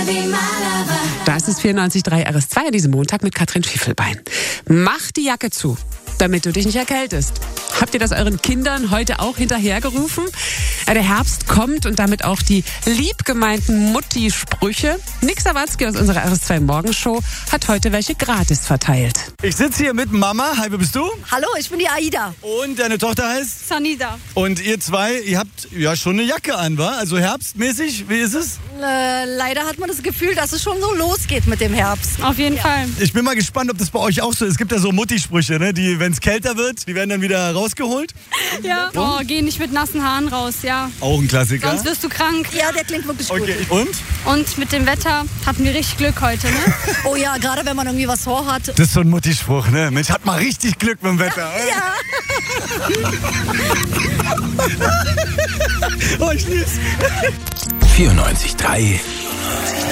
Das ist 94.3 RS2 an diesem Montag mit Katrin Schiefelbein. Mach die Jacke zu, damit du dich nicht erkältest. Habt ihr das euren Kindern heute auch hinterhergerufen? Der Herbst kommt und damit auch die liebgemeinten Mutti-Sprüche. Nick Sawatzki aus unserer RS2 Morgenshow hat heute welche gratis verteilt. Ich sitze hier mit Mama. Hi, wer bist du? Hallo, ich bin die Aida. Und deine Tochter heißt? Sanida. Und ihr zwei, ihr habt ja schon eine Jacke an, wa? Also herbstmäßig, wie ist es? Leider hat man das Gefühl, dass es schon so losgeht mit dem Herbst. Auf jeden Fall. Ich bin mal gespannt, ob das bei euch auch so ist. Es gibt ja so Mutti-Sprüche, ne? Die, wenn es kälter wird, die werden dann wieder rausgeholt. Ja. Oh, geh nicht mit nassen Haaren raus, ja. Auch ein Klassiker. Sonst wirst du krank. Ja, der klingt wirklich gut. Okay, und? Und mit dem Wetter hatten wir richtig Glück heute, ne? Oh ja, gerade wenn man irgendwie was vorhat. Das ist so ein Mutti-Spruch, ne? Mensch, hat mal richtig Glück mit dem Wetter. Ja. Oh, ich lieb's. 94.3